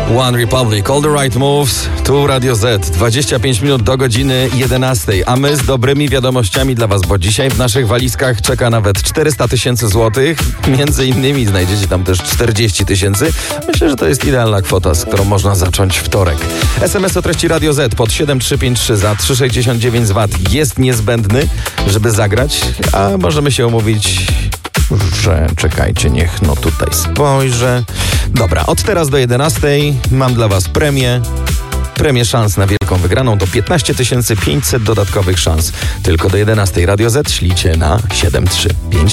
One Republic, All the Right Moves, tu Radio Z, 25 minut do godziny 11, a my z dobrymi wiadomościami dla Was, bo dzisiaj w naszych walizkach czeka nawet 400 000 złotych, między innymi znajdziecie tam też 40 000. Myślę, że to jest idealna kwota, z którą można zacząć wtorek. SMS o treści Radio Z pod 7353 za 3,69 z VAT jest niezbędny, żeby zagrać, a możemy się umówić, że czekajcie, niech no tutaj spojrzę. Dobra, od teraz do 11 mam dla Was premię szans na wielką wygraną to 15 500 dodatkowych szans. Tylko do 11 Radio Z ślicie na 7353.